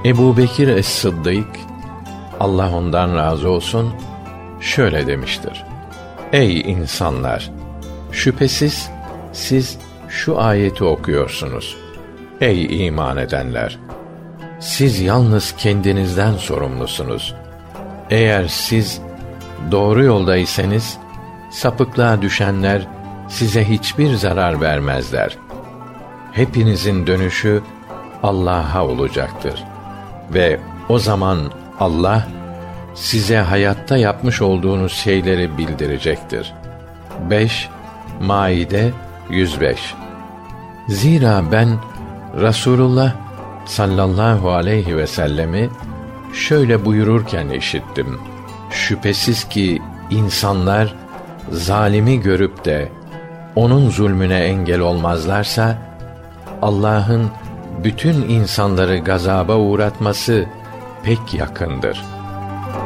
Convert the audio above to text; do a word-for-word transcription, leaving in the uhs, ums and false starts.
Ebu Bekir es-Sıddık, Allah ondan razı olsun, şöyle demiştir: Ey insanlar! Şüphesiz siz şu ayeti okuyorsunuz: Ey iman edenler! Siz yalnız kendinizden sorumlusunuz. Eğer siz doğru yoldaysanız, sapıklığa düşenler size hiçbir zarar vermezler. Hepinizin dönüşü Allah'a olacaktır. Ve o zaman Allah size hayatta yapmış olduğunuz şeyleri bildirecektir. beş Maide yüz beş. Zira ben Rasulullah sallallahu aleyhi ve sellemi şöyle buyururken işittim: Şüphesiz ki insanlar zalimi görüp de onun zulmüne engel olmazlarsa, Allah'ın bütün insanları gazaba uğratması pek yakındır.